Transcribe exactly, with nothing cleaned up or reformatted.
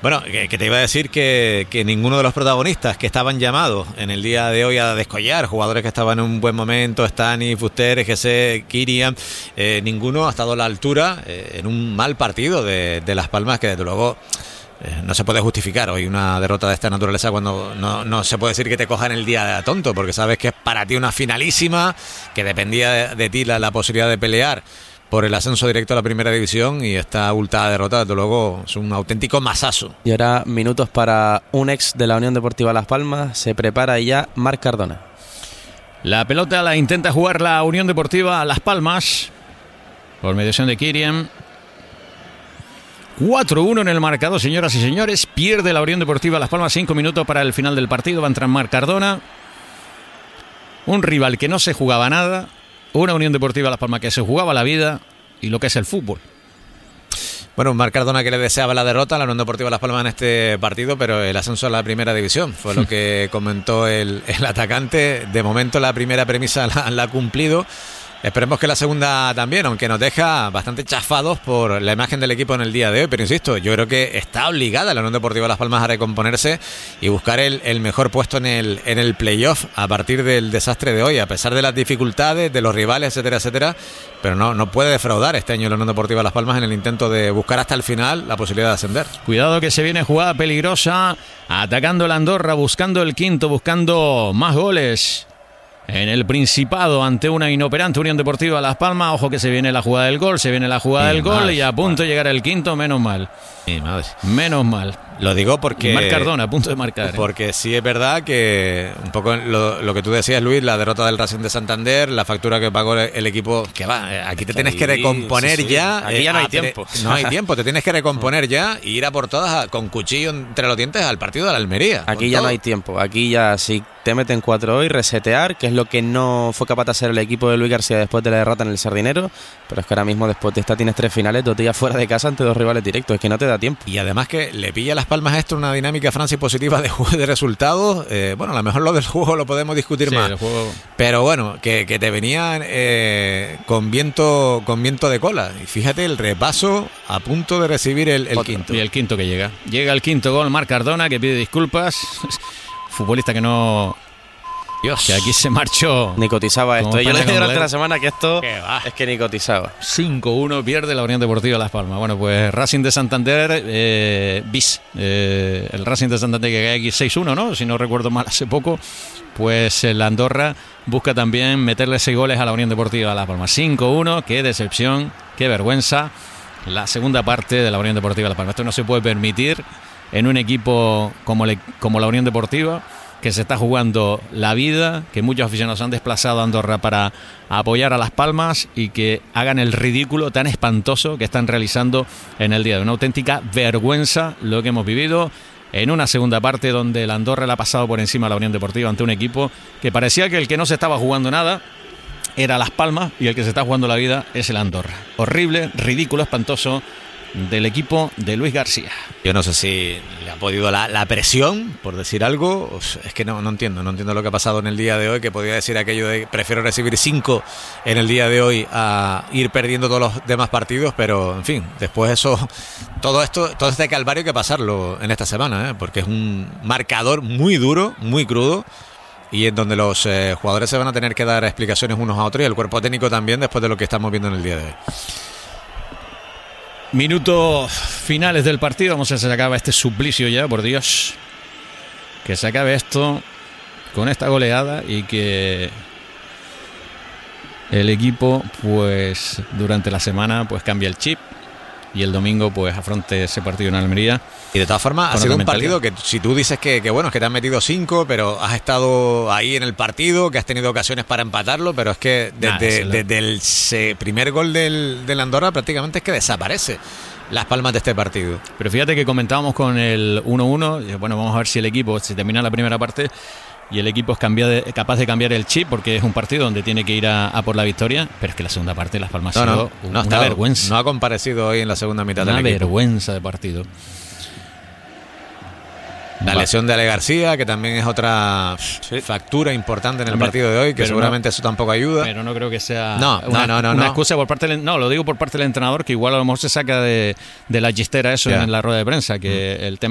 Bueno, que, que te iba a decir que, que ninguno de los protagonistas que estaban llamados en el día de hoy a descollar, jugadores que estaban en un buen momento, Stani, Fuster, G C, Kirian, eh, ninguno ha estado a la altura eh, en un mal partido de, de Las Palmas, que desde luego eh, no se puede justificar hoy una derrota de esta naturaleza cuando no, no se puede decir que te cojan el día de tonto, porque sabes que es para ti una finalísima, que dependía de, de ti la, la posibilidad de pelear por el ascenso directo a la primera división, y esta abultada derrota, desde luego, es un auténtico masazo. Y ahora minutos para un ex de la Unión Deportiva Las Palmas. Se prepara ya Marc Cardona. La pelota la intenta jugar la Unión Deportiva Las Palmas por mediación de Kirian. cuatro uno en el marcador, señoras y señores. Pierde la Unión Deportiva Las Palmas. Cinco minutos para el final del partido. Va a entrar Marc Cardona. Un rival que no se jugaba nada. Una Unión Deportiva Las Palmas que se jugaba la vida y lo que es el fútbol. Bueno, Marc Cardona que le deseaba la derrota a la Unión Deportiva Las Palmas en este partido, pero el ascenso a la primera división fue lo que comentó el, el atacante. De momento la primera premisa la, la ha cumplido. Esperemos que la segunda también, aunque nos deja bastante chafados por la imagen del equipo en el día de hoy. Pero insisto, yo creo que está obligada la Unión Deportiva Las Palmas a recomponerse y buscar el, el mejor puesto en el, en el playoff a partir del desastre de hoy, a pesar de las dificultades, de los rivales, etcétera, etcétera. Pero no, no puede defraudar este año la Unión Deportiva Las Palmas en el intento de buscar hasta el final la posibilidad de ascender. Cuidado que se viene jugada peligrosa, atacando la Andorra, buscando el quinto, buscando más goles en el Principado ante una inoperante Unión Deportiva Las Palmas. Ojo que se viene la jugada del gol, se viene la jugada sí, del gol madre, y a punto madre. de llegar el quinto, menos mal. Sí, madre. Menos mal. Lo digo porque... Marc Cardona a punto de marcar. Porque ¿eh? sí es verdad que un poco lo, lo que tú decías, Luis, la derrota del Racing de Santander, la factura que pagó el, el equipo, que va, aquí te tienes que recomponer sí, sí. ya. Aquí ya no hay eh, tiempo. No hay tiempo, te tienes que recomponer ya y ir a por todas a, con cuchillo entre los dientes al partido de la Almería. Aquí ya todo. No hay tiempo, aquí ya si te meten cuatro hoy, resetear, que es lo que no fue capaz de hacer el equipo de Luis García después de la derrota en el Sardinero, pero es que ahora mismo después de esta tienes tres finales, dos días fuera de casa ante dos rivales directos, es que no te da tiempo. Y además que le pilla a Las Palmas esto una dinámica, Francis, positiva de, de resultados. Eh, bueno, a lo mejor lo del juego lo podemos discutir sí, más. Juego... Pero bueno, que, que te venían eh, con viento con viento de cola. Y fíjate el repaso a punto de recibir el, el quinto. Y el quinto que llega. Llega el quinto gol, Marc Cardona, que pide disculpas. Futbolista que no... Dios, que aquí se marchó. Ni cotizaba esto. Yo le dije durante la semana que esto es que ni cotizaba. cinco uno pierde la Unión Deportiva Las Palmas. Bueno, pues Racing de Santander, eh, bis. Eh, el Racing de Santander que cae aquí seis uno, ¿no? Si no recuerdo mal, hace poco. Pues el Andorra busca también meterle seis goles a la Unión Deportiva Las Palmas. cinco uno, qué decepción, qué vergüenza. La segunda parte de la Unión Deportiva Las Palmas. Esto no se puede permitir en un equipo como, le, como la Unión Deportiva, que se está jugando la vida, que muchos aficionados han desplazado a Andorra para apoyar a Las Palmas y que hagan el ridículo tan espantoso que están realizando en el día de hoy. Una auténtica vergüenza lo que hemos vivido en una segunda parte donde el Andorra le ha pasado por encima a la Unión Deportiva ante un equipo que parecía que el que no se estaba jugando nada era Las Palmas y el que se está jugando la vida es el Andorra. Horrible, ridículo, espantoso del equipo de Luis García. Yo no sé si le ha podido la, la presión, por decir algo. Es que no, no entiendo, no entiendo lo que ha pasado en el día de hoy, que podía decir aquello de prefiero recibir cinco en el día de hoy a ir perdiendo todos los demás partidos, pero en fin, después eso, todo esto, todo este calvario hay que pasarlo en esta semana, ¿eh? Porque es un marcador muy duro, muy crudo, y en donde los eh, jugadores se van a tener que dar explicaciones unos a otros y el cuerpo técnico también después de lo que estamos viendo en el día de hoy. Minutos finales del partido. Vamos a ver si se acaba este suplicio ya, por Dios. Que se acabe esto con esta goleada y que el equipo, pues durante la semana, pues cambie el chip y el domingo, pues afronte ese partido en Almería. Y de todas formas, ha sido un partido que si tú dices que, que bueno, es que te han metido cinco, pero has estado ahí en el partido, que has tenido ocasiones para empatarlo, pero es que desde, Nada, desde el se, primer gol del, del Andorra prácticamente es que desaparece Las Palmas de este partido. Pero fíjate que comentábamos con el uno uno, bueno, vamos a ver si el equipo, si termina la primera parte y el equipo es de, capaz de cambiar el chip, porque es un partido donde tiene que ir a, a por la victoria, pero es que la segunda parte Las Palmas no, ha sido no, no una estado, vergüenza. No ha comparecido hoy en la segunda mitad una del equipo. Una vergüenza de partido. La lesión de Ale García, que también es otra sí. factura importante en el Hombre, partido de hoy, que seguramente no, eso tampoco ayuda. Pero no creo que sea no, una, no, no, no, una no. excusa por parte del... No, lo digo por parte del entrenador, que igual a lo mejor se saca de, de la chistera eso yeah. en la rueda de prensa, que mm. el tema